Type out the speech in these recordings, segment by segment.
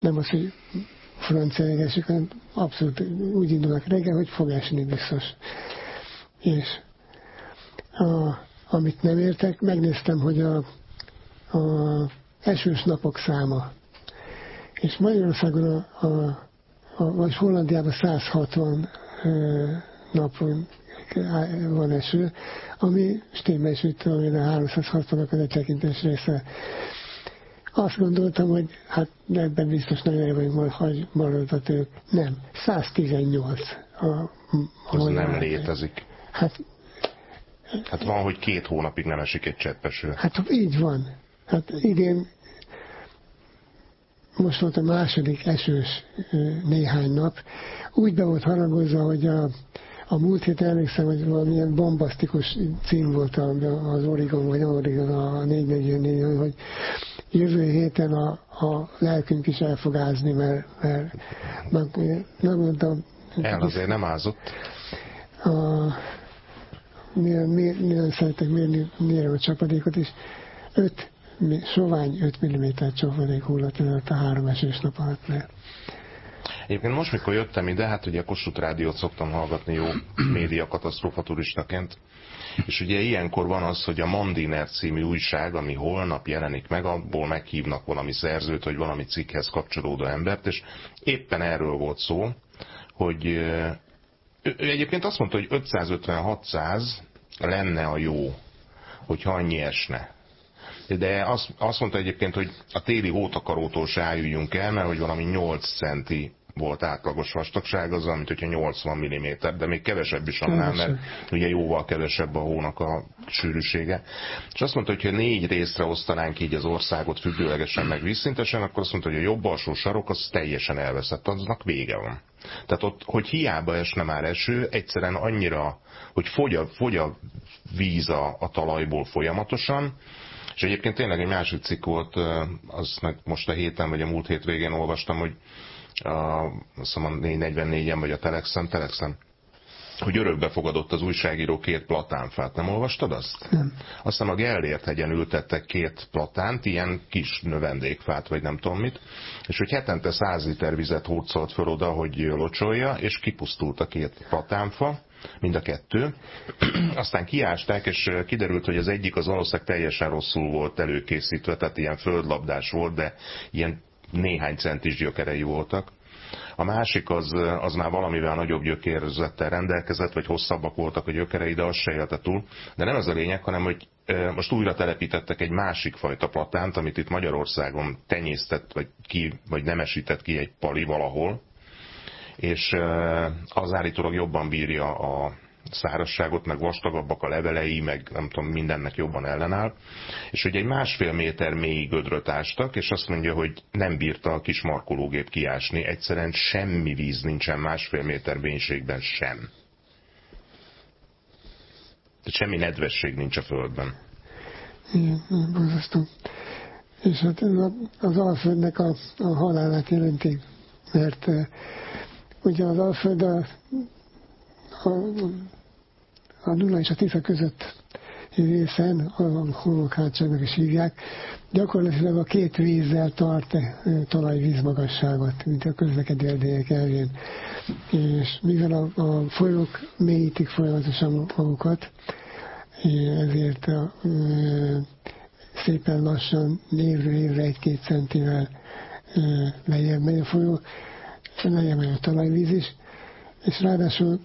nem az, hogy francia égesik, hanem abszolút úgy indulnak reggel, hogy fog esni biztos. És amit nem értek, megnéztem, hogy a esős napok száma. És Magyarországon vagy Hollandiában 160 napon van eső, ami stimmel is, mit tudom én, a 360-nak egy tekintés része. Azt gondoltam, hogy hát ebben biztos nagyon el vagyunk majd, hogy maradhat ők. Nem, 118. Az nem létezik. Hát van, hogy 2 hónapig nem esik egy cseppeső. Hát így van. Hát idén most volt a második esős néhány nap. Úgy be volt haragozva, hogy a múlt hét emlékszem, hogy valamilyen bombasztikus cím volt az Oregon, vagy Oregon, a 444, hogy jövő héten a lelkünk is el fog ázni, mert nem mondtam. El azért nem ázott. Milyen szeretek mérni a csapadékot is. Sovány 5 mm csapadék hullott a 3 esős nap alatt le. Egyébként most, mikor jöttem ide, hát ugye a Kossuth Rádiót szoktam hallgatni jó média katasztrófa turistaként, és ugye ilyenkor van az, hogy a Mandiner című újság, ami holnap jelenik meg, abból meghívnak valami szerzőt, vagy valami cikkhez kapcsolódó embert, és éppen erről volt szó, hogy ő egyébként azt mondta, hogy 550-600 lenne a jó, hogyha annyi esne. De azt mondta egyébként, hogy a téli hótakarótól se álljunk el, mert hogy valami 8 centi volt átlagos vastagság, az mint hogyha 80 mm, de még kevesebb is annál, mert ugye jóval kevesebb a hónak a sűrűsége. És azt mondta, hogy ha 4 részre osztanánk így az országot függőlegesen meg vízszintesen, akkor azt mondta, hogy a jobb alsó sarok az teljesen elveszett, aznak vége van. Tehát ott, hogy hiába esne már eső, egyszerűen annyira, hogy fogy a víz a talajból folyamatosan. És egyébként tényleg egy másik cikk volt, azt meg most a héten, vagy a múlt hét végén olvastam, hogy azt hiszem a 444-en, vagy a Telexen, hogy örökbe fogadott az újságíró 2 platánfát. Nem olvastad azt? Nem. Aztán a Gellért hegyen ültettek 2 platánt, ilyen kis növendékfát, vagy nem tudom mit, és hogy hetente 100 liter vizet hurcolt föl oda, hogy locsolja, és kipusztult a 2 platánfa, mind a 2. Aztán kiásták, és kiderült, hogy az egyik az valószínűleg teljesen rosszul volt előkészítve, tehát ilyen földlabdás volt, de ilyen néhány centis gyökerei voltak. A másik az már valamivel nagyobb gyökérzettel rendelkezett, vagy hosszabbak voltak a gyökerei, de az se élte túl. De nem ez a lényeg, hanem hogy most újra telepítettek egy másik fajta platánt, amit itt Magyarországon tenyésztett, vagy nemesített ki egy pali valahol, és az állítólag jobban bírja a szárazságot, meg vastagabbak a levelei, meg nem tudom, mindennek jobban ellenáll. És hogy egy 1,5 méter mély gödröt ástak, és azt mondja, hogy nem bírta a kis markológép kiásni. Egyszerűen semmi víz nincsen 1,5 méter mélységben sem. Tehát semmi nedvesség nincs a földben. Igen, borzasztó. És hát az Alföldnek a halálát jelenti, mert ugye az Alföld a Duna és a Tisza között részen, a homokhátságnak is hívják, gyakorlatilag a 2 vízzel tart talajvízmagasságot, mint a közlekedő erdélyek elvén. És mivel a folyók mélyítik folyamatosan magukat, ezért szépen lassan évről évre 1-2 centivel lejjebb megy a folyó, lejjebb megy a talajvíz is, és ráadásul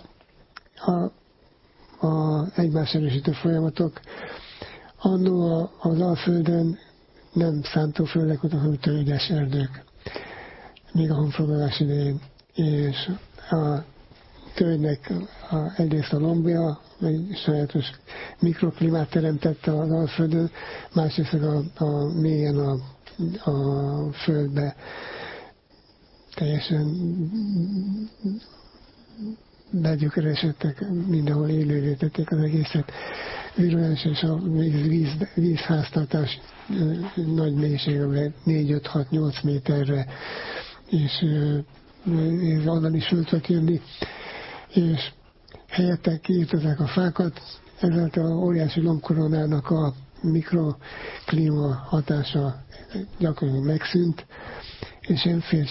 a egymás erősítő folyamatok annó az Alföldön nem szántóföldek voltak, hanem tölgyes erdők, még a honfoglalás idején. És a tölgynek egyrészt a lombja, egy sajátos mikroklimát teremtette az Alföldön, másrészt a mélyen a földbe teljesen begyökeresedtek, mindenhol élővé tették az egészet. Virulens és a vízháztartás nagy mélységben 4-5-6-8 méterre, és onnan is föl tudott jönni, és helyette kiírtozák a fákat, ezáltal a óriási lombkoronának a mikroklíma hatása gyakorlatilag megszűnt, és én fél